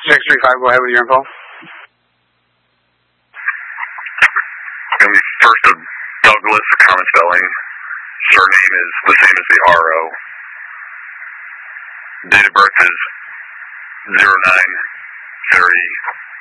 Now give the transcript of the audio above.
635, go ahead with your info. First of Douglas, common spelling. Surname is the same as the RO. Date of birth is 09/30/19.